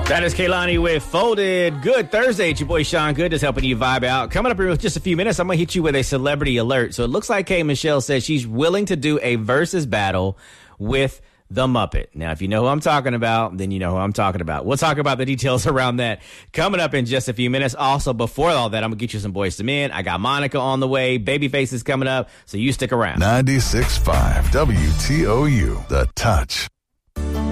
That is Kehlani with Folded. Good Thursday. It's your boy Sean Good just helping you vibe out. Coming up in just a few minutes, I'm going to hit you with a celebrity alert. So it looks like K. Michelle says she's willing to do a versus battle with the Muppet. Now, if you know who I'm talking about, then you know who I'm talking about. We'll talk about the details around that coming up in just a few minutes. Also, before all that, I'm going to get you some Boyz II Men. I got Monica on the way. Babyface is coming up, so you stick around. 96.5 WTOU, The Touch.